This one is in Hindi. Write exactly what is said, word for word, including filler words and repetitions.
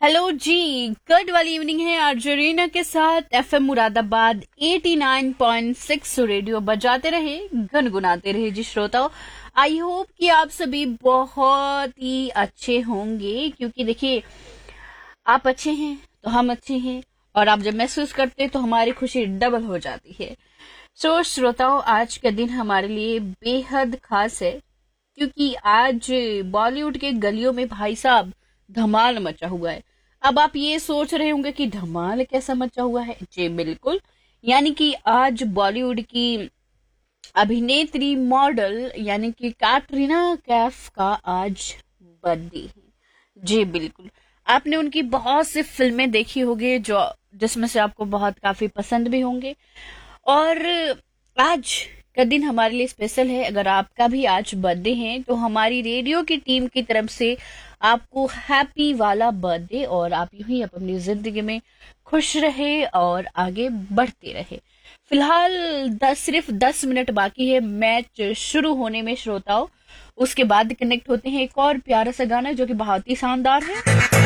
हेलो जी, गुड वाली इवनिंग है अर्जुरीना के साथ FM Moradabad eighty nine point six radio बजाते रहे, गुनगुनाते रहे जी श्रोताओं। आई होप कि आप सभी बहुत ही अच्छे होंगे, क्योंकि देखिए आप अच्छे हैं तो हम अच्छे हैं, और आप जब महसूस करते हैं तो हमारी खुशी डबल हो जाती है। सो श्रोताओं, आज का दिन हमारे लिए बेहद खास है, क्योंकि आज बॉलीवुड के गलियों में भाई साहब धमाल मचा हुआ है। अब आप ये सोच रहे होंगे कि धमाल कैसा मचा हुआ है। जी बिल्कुल, यानी कि आज बॉलीवुड की अभिनेत्री मॉडल यानी कि कैटरीना कैफ का आज बर्थडे है। जी बिल्कुल, आपने उनकी बहुत सी फिल्में देखी होगी जो जिसमें से आपको बहुत काफी पसंद भी होंगे। और आज का दिन हमारे लिए स्पेशल है। अगर आपका भी आज बर्थडे है तो हमारी रेडियो की टीम की तरफ से आपको हैप्पी वाला बर्थडे, और आप यूं ही अपनी जिंदगी में खुश रहे और आगे बढ़ते रहे। फिलहाल दस सिर्फ दस मिनट बाकी है मैच शुरू होने में श्रोताओं। उसके बाद कनेक्ट होते हैं एक और प्यारा सा गाना जो कि बहुत ही शानदार है।